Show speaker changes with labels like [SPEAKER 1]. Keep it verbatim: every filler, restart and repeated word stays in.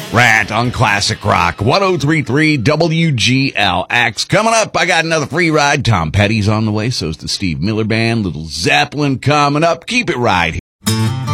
[SPEAKER 1] Rat on Classic Rock, one oh three point three W G L X. Coming up, I got another free ride. Tom Petty's on the way, so's the Steve Miller Band. Little Zeppelin coming up. Keep it right here.